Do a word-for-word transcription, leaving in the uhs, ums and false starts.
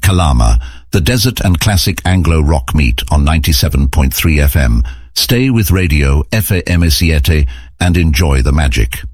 Kalama, the desert and classic Anglo rock meet on ninety-seven point three F M. Stay with Radio F A M siete and enjoy the magic.